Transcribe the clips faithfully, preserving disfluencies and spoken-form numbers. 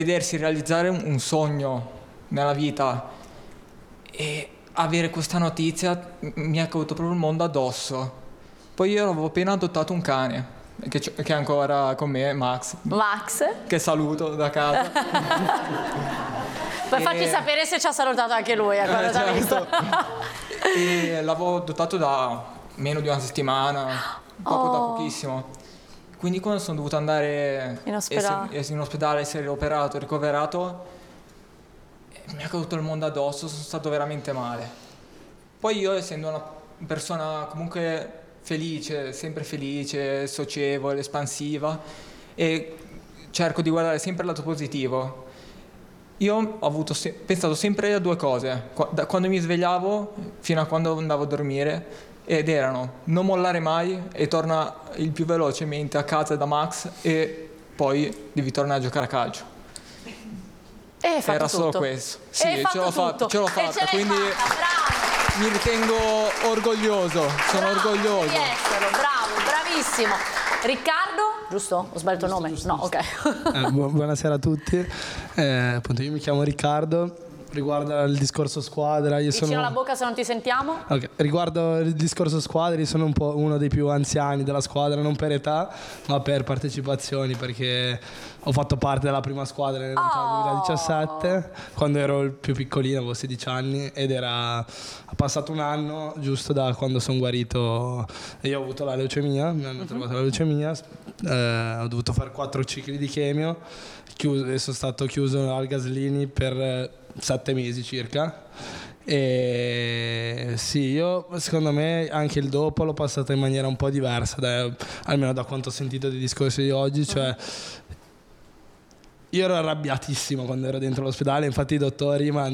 vedersi realizzare un, un sogno nella vita e avere questa notizia mi è caduto proprio il mondo addosso. Poi io avevo appena adottato un cane che, che è ancora con me, Max. Max? Che saluto da casa. Poi e... facci sapere se ci ha salutato anche lui eh, quando eh, t'ha certo. visto. E l'avevo adottato da meno di una settimana, proprio oh. da pochissimo. Quindi quando sono dovuto andare in ospedale, essere, in ospedale essere operato, ricoverato, mi è caduto il mondo addosso, sono stato veramente male. Poi io, essendo una persona comunque felice, sempre felice, socievole, espansiva, e cerco di guardare sempre il lato positivo, io ho avuto se- pensato sempre a due cose, Qu- da quando mi svegliavo fino a quando andavo a dormire, ed erano non mollare mai e torna il più velocemente a casa da Max e poi devi tornare a giocare a calcio. E hai fatto Era tutto. solo questo. Sì, e ce l'ho fatta, ce l'ho fatta, ce quindi fatta, mi ritengo orgoglioso, sono bravo, orgoglioso. Devi esserlo, bravo, bravissimo. Riccardo, giusto? Ho sbagliato il nome? Giusto, no, giusto. ok. eh, bu- buonasera a tutti. Eh, appunto, io mi chiamo Riccardo. Riguardo il discorso squadra, io Vicino sono... alla bocca se non ti sentiamo. Okay. Riguardo il discorso squadra, io sono un po' uno dei più anziani della squadra, non per età, ma per partecipazioni, perché ho fatto parte della prima squadra nel Oh. duemiladiciassette, quando ero il più piccolino, avevo sedici anni, ed era passato un anno giusto da quando sono guarito. Io ho avuto la leucemia, mi hanno uh-huh. trovato la leucemia, eh, ho dovuto fare quattro cicli di chemio, chiuso, e sono stato chiuso al Gaslini per sette mesi circa. E sì, io secondo me anche il dopo l'ho passato in maniera un po' diversa, da, almeno da quanto ho sentito dei discorsi di oggi. Cioè, io ero arrabbiatissimo quando ero dentro l'ospedale, infatti i dottori mi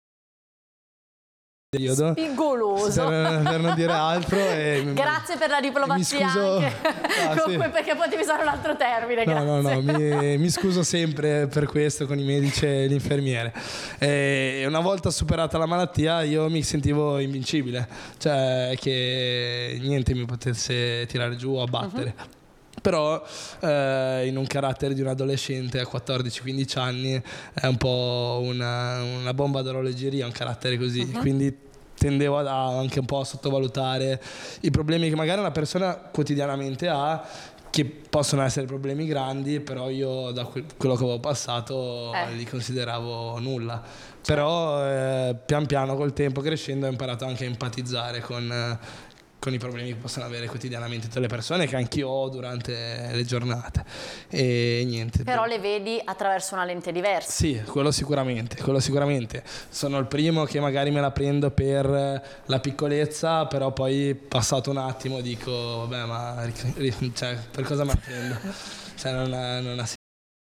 periodo spigoloso per, per non dire altro. E grazie per la diplomazia, mi scuso anche. Ah, comunque sì. Perché potevi usare un altro termine. No, grazie. no, no, mi, mi scuso sempre per questo con i medici e l'infermiere. E una volta superata la malattia io mi sentivo invincibile, cioè che niente mi potesse tirare giù o abbattere. Uh-huh. Però eh, in un carattere di un adolescente a quattordici quindici anni è un po' una, una bomba d'orologeria, un carattere così, uh-huh. quindi tendevo ad, anche un po' a sottovalutare i problemi che magari una persona quotidianamente ha, che possono essere problemi grandi, però io da que- quello che avevo passato eh. li consideravo nulla. Però eh, pian piano col tempo, crescendo, ho imparato anche a empatizzare con... Eh, con i problemi che possono avere quotidianamente tutte le persone, che anch'io ho durante le giornate. E niente. Però le vedi attraverso una lente diversa. Sì, quello sicuramente, quello sicuramente. Sono il primo che magari me la prendo per la piccolezza, però poi passato un attimo dico, vabbè, ma cioè, per cosa me la prendo? Cioè, non ha, non ha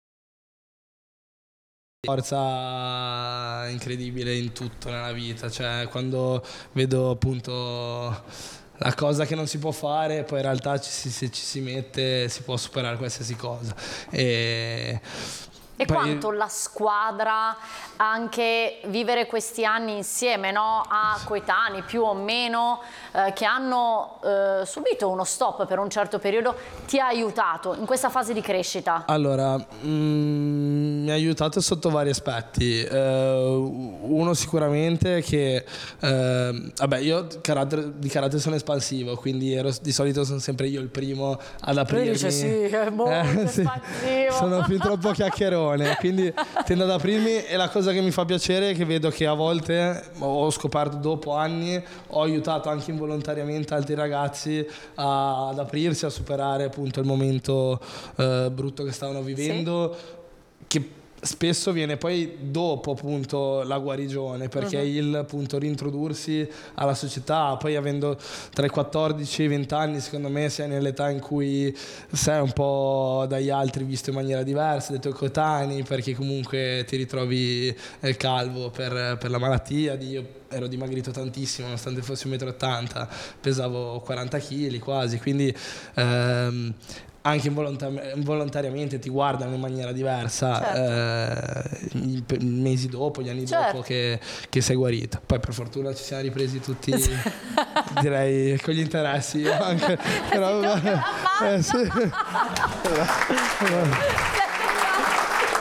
forza incredibile in tutto nella vita. Cioè, quando vedo appunto la cosa che non si può fare, poi in realtà ci si, se ci si mette si può superare qualsiasi cosa. E, e poi... quanto la squadra, anche vivere questi anni insieme, no? A coetanei più o meno eh, che hanno eh, subito uno stop per un certo periodo, ti ha aiutato in questa fase di crescita? Allora, mm, mi ha aiutato sotto vari aspetti. Uh, uno sicuramente che, uh, vabbè, io carattere, di carattere sono espansivo, quindi ero, di solito sono sempre io il primo ad aprirmi. Lui dice sì, è molto eh, sì. espansivo. Sono fin troppo chiacchierone, quindi tendo ad aprirmi, e la cosa che mi fa piacere è che vedo che a volte, ho scoperto dopo anni, ho aiutato anche involontariamente altri ragazzi a, ad aprirsi, a superare appunto il momento uh, brutto che stavano vivendo, sì. che spesso viene poi dopo appunto la guarigione, perché uh-huh. il appunto rintrodursi alla società, poi avendo tra i quattordici e i venti anni, secondo me sei nell'età in cui sei un po' dagli altri visto in maniera diversa, dai tuoi coetanei, perché comunque ti ritrovi eh, calvo per, per la malattia. Io ero dimagrito tantissimo, nonostante fossi un metro e ottanta, pesavo quaranta chili quasi, quindi ehm, anche involontari- involontariamente ti guardano in maniera diversa, certo. eh, i, i mesi dopo, gli anni certo. dopo che, che sei guarito. Poi per fortuna ci siamo ripresi tutti, direi, con gli interessi. Io anche, però, eh, sì.